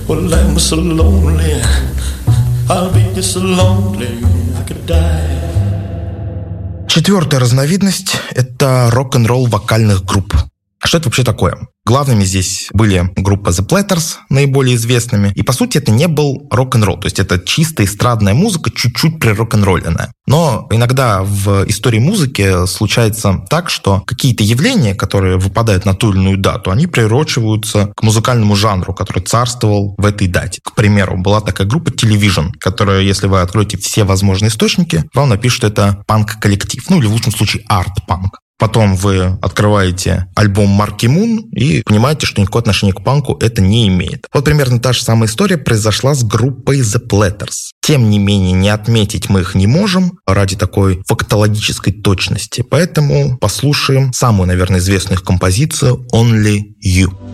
Well, I'm so lonely, I'll be so lonely, I could die. Четвертая разновидность – это рок-н-ролл вокальных групп. Что это вообще такое? Главными здесь были группа The Platters, наиболее известными. И, по сути, это не был рок-н-ролл. То есть это чисто эстрадная музыка, чуть-чуть прирок-н-ролленная. Но иногда в истории музыки случается так, что какие-то явления, которые выпадают на ту или иную дату, они приурочиваются к музыкальному жанру, который царствовал в этой дате. К примеру, была такая группа Television, которая, если вы откроете все возможные источники, вам напишут, что это панк-коллектив. Ну или в лучшем случае арт-панк. Потом вы открываете альбом Марки Мун и понимаете, что никакого отношения к панку это не имеет. Вот примерно та же самая история произошла с группой The Platters. Тем не менее, не отметить мы их не можем ради такой фактологической точности. Поэтому послушаем самую, наверное, известную их композицию «Only You».